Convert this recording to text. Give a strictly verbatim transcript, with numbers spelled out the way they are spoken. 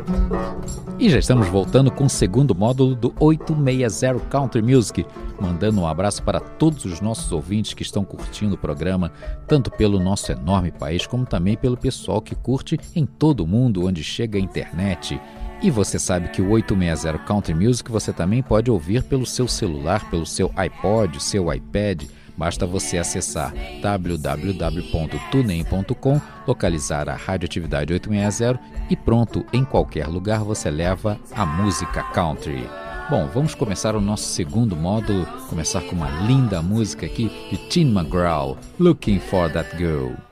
E já estamos voltando com o segundo módulo do oitocentos e sessenta Country Music, mandando um abraço para todos os nossos ouvintes que estão curtindo o programa, tanto pelo nosso enorme país, como também pelo pessoal que curte em todo o mundo onde chega a internet. E você sabe que o oitocentos e sessenta Country Music você também pode ouvir pelo seu celular, pelo seu iPod, seu iPad. Basta você acessar w w w ponto tunein ponto com, localizar a Radioatividade oitocentos e sessenta e pronto, em qualquer lugar você leva a música country. Bom, vamos começar o nosso segundo módulo, começar com uma linda música aqui de Tim McGraw, Looking for That Girl.